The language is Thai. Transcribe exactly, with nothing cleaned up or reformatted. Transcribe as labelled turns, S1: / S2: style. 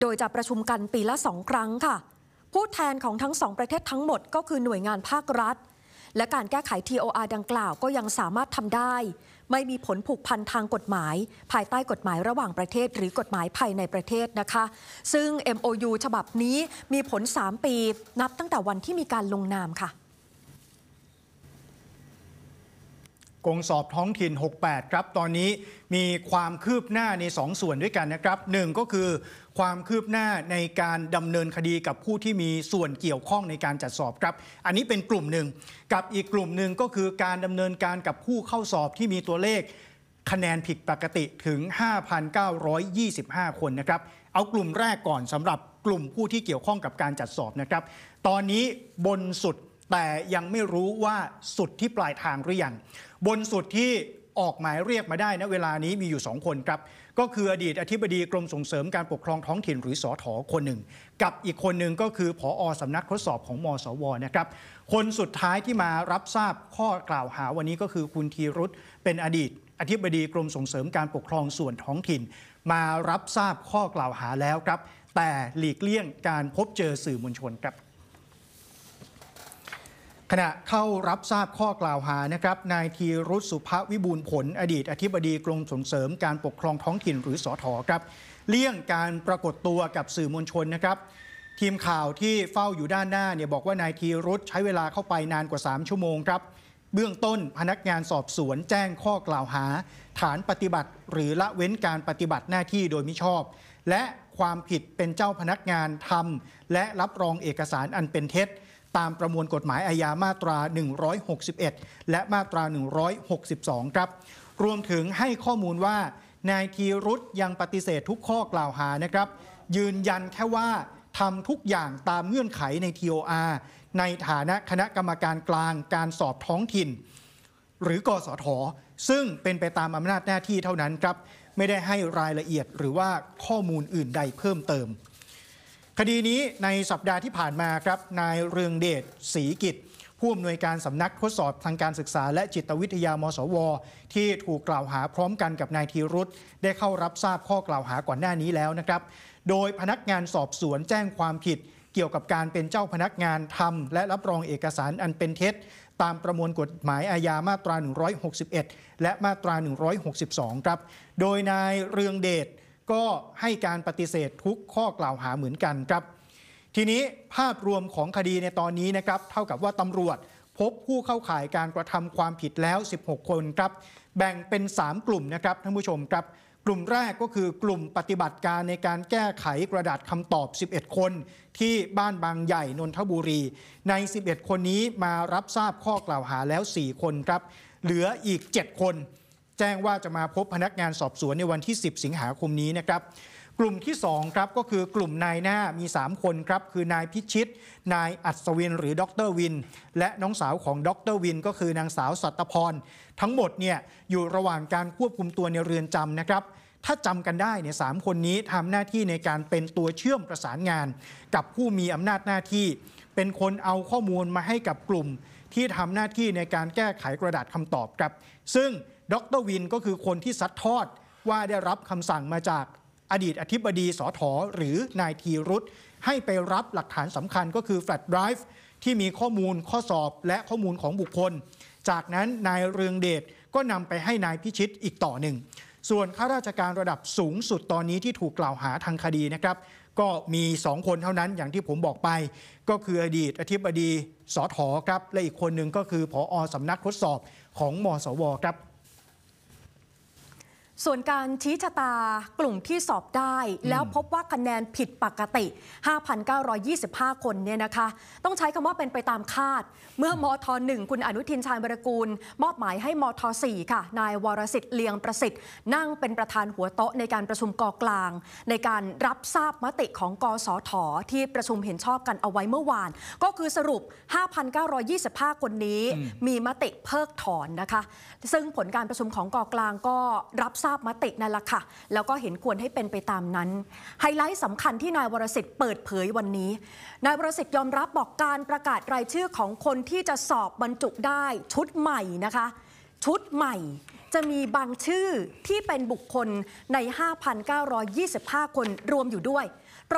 S1: โดยจะประชุมกันปีละสองครั้งค่ะผู้แทนของทั้งสองประเทศทั้งหมดก็คือหน่วยงานภาครัฐและการแก้ไข ที โอ อาร์ ดังกล่าวก็ยังสามารถทำได้ไม่มีผลผูกพันทางกฎหมายภายใต้กฎหมายระหว่างประเทศหรือกฎหมายภายในประเทศนะคะซึ่ง เอ็ม โอ ยู ฉบับนี้มีผลสามปีนับตั้งแต่วันที่มีการลงนามค่ะ
S2: กงสอบท้องถิ่นหกสิบแปดครับตอนนี้มีความคืบหน้าในสองส่วนด้วยกันนะครับหนึ่งก็คือความคืบหน้าในการดำเนินคดีกับผู้ที่มีส่วนเกี่ยวข้องในการจัดสอบครับอันนี้เป็นกลุ่มหนึ่งกับอีกกลุ่มหนึ่งก็คือการดำเนินการกับผู้เข้าสอบที่มีตัวเลขคะแนนผิดปกติถึง ห้าพันเก้าร้อยยี่สิบห้า คนนะครับเอากลุ่มแรกก่อนสำหรับกลุ่มผู้ที่เกี่ยวข้องกับการจัดสอบนะครับตอนนี้บนสุดแต่ยังไม่รู้ว่าสุดที่ปลายทางหรือยังบนสุดที่ออกหมายเรียกมาได้ณเวลานี้มีอยู่สองคนครับก็คืออดีตอธิบดีกรมส่งเสริมการปกครองท้องถิ่นหรือสทคนหนึ่งกับอีกคนหนึ่งก็คือผอ.สำนักทดสอบของมสวนะครับคนสุดท้ายที่มารับทราบข้อกล่าวหาวันนี้ก็คือคุณธีรุธเป็นอดีตอธิบดีกรมส่งเสริมการปกครองส่วนท้องถิ่นมารับทราบข้อกล่าวหาแล้วครับแต่หลีกเลี่ยงการพบเจอสื่อมวลชนครับขณะเข้ารับทราบข้อกล่าวหานะครับนายธีรุธ สุภวิบูลย์ผลอดีตอธิบดีกรมส่งเสริมการปกครองท้องถิ่นหรือสทครับเลี่ยงการปรากฏตัวกับสื่อมวลชนนะครับทีมข่าวที่เฝ้าอยู่ด้านหน้าเนี่ยบอกว่านายธีรุธใช้เวลาเข้าไปนานกว่าสามชั่วโมงครับเบื้องต้นพนักงานสอบสวนแจ้งข้อกล่าวหาฐานปฏิบัติหรือละเว้นการปฏิบัติหน้าที่โดยมิชอบและความผิดเป็นเจ้าพนักงานทำและรับรองเอกสารอันเป็นเท็จตามประมวลกฎหมายอาญามาตราหนึ่งร้อยหกสิบเอ็ดและมาตราหนึ่งร้อยหกสิบสองครับรวมถึงให้ข้อมูลว่านายธีรุธยังปฏิเสธทุกข้อกล่าวหานะครับยืนยันแค่ว่าทำทุกอย่างตามเงื่อนไขใน ที โอ อาร์ ในฐานะคณะกรรมการกลางการสอบท้องถิ่นหรือกสทซึ่งเป็นไปตามอำนาจหน้าที่เท่านั้นครับไม่ได้ให้รายละเอียดหรือว่าข้อมูลอื่นใดเพิ่มเติมคดีนี้ในสัปดาห์ที่ผ่านมาครับนายเรืองเดช ศรีกิจผู้อำนวยการสำนักทดสอบทางการศึกษาและจิตวิทยามสวที่ถูกกล่าวหาพร้อมกันกับนายธีรุธได้เข้ารับทราบข้อกล่าวหาก่อนหน้านี้แล้วนะครับโดยพนักงานสอบสวนแจ้งความผิดเกี่ยวกับการเป็นเจ้าพนักงานทำและรับรองเอกสารอันเป็นเท็จตามประมวลกฎหมายอาญามาตราหนึ่งร้อยหกสิบเอ็ดและมาตราหนึ่งร้อยหกสิบสองครับโดยนายเรืองเดชก็ให้การปฏิเสธทุกข้อกล่าวหาเหมือนกันครับทีนี้ภาพรวมของคดีในตอนนี้นะครับเท่ากับว่าตำรวจพบผู้เข้าข่ายการกระทำความผิดแล้วสิบหกคนครับแบ่งเป็นสามกลุ่มนะครับท่านผู้ชมครับกลุ่มแรกก็คือกลุ่มปฏิบัติการในการแก้ไขกระดาษคำตอบสิบเอ็ดคนที่บ้านบางใหญ่นนทบุรีในสิบเอ็ดคนนี้มารับทราบข้อกล่าวหาแล้วสี่คนครับเหลืออีกเจ็ดคนแจ้งว่าจะมาพบพนักงานสอบสวนในวันที่สิบสิงหาคมนี้นะครับกลุ่มที่สองครับก็คือกลุ่มนายหน้ามีสามคนครับคือนายพิชิตนายอัศวินหรือดรวินและน้องสาวของดรวินก็คือนางสาวสัตพรทั้งหมดเนี่ยอยู่ระหว่างการควบคุมตัวในเรือนจำนะครับถ้าจำกันได้เนี่ยสามคนนี้ทำหน้าที่ในการเป็นตัวเชื่อมประสานงานกับผู้มีอำนาจหน้าที่เป็นคนเอาข้อมูลมาให้กับกลุ่มที่ทำหน้าที่ในการแก้ไขกระดาษคำตอบครับซึ่งดรวินก็คือคนที่ซัดทอดว่าได้รับคำสั่งมาจากอดีตอธิบดีสทหรือนายธีรุธให้ไปรับหลักฐานสำคัญก็คือแฟลชไดรฟ์ที่มีข้อมูลข้อสอบและข้อมูลของบุคคลจากนั้นนายเรืองเดชก็นำไปให้นายพิชิตอีกต่อหนึ่งส่วนข้าราชการระดับสูงสุดตอนนี้ที่ถูกกล่าวหาทางคดีนะครับก็มีสองคนเท่านั้นอย่างที่ผมบอกไปก็คืออดีตอธิบดีสทครับและอีกคนหนึ่งก็คือผอ.สำนักทดสอบของมสวครับ
S1: ส่วนการชี้ชะตากลุ่มที่สอบได้แล้วพบว่าคะแนนผิดปกติ ห้าพันเก้าร้อยยี่สิบห้า คนเนี่ยนะคะต้องใช้คำว่าเป็นไปตามคาดเมื่อมทหนึ่งคุณอนุทินชาญวิรากูลมอบหมายให้มทสี่ค่ะนายวรสิทธิ์เลียงประสิทธิ์นั่งเป็นประธานหัวโต๊ะในการประชุมกกลางในการรับทราบมติของกสทที่ประชุมเห็นชอบกันเอาไว้เมื่อวานก็คือสรุป ห้าพันเก้าร้อยยี่สิบห้า คนนี้มีมติเพิกถอนนะคะซึ่งผลการประชุมของกกลางก็รับทราบมตินั่นแหละค่ะแล้วก็เห็นควรให้เป็นไปตามนั้นไฮไลท์สำคัญที่นายวรสิทธิ์เปิดเผยวันนี้นายวรสิทธิ์ยอมรับบอกการประกาศรายชื่อของคนที่จะสอบบรรจุได้ชุดใหม่นะคะชุดใหม่จะมีบางชื่อที่เป็นบุคคลใน ห้าพันเก้าร้อยยี่สิบห้า คนรวมอยู่ด้วย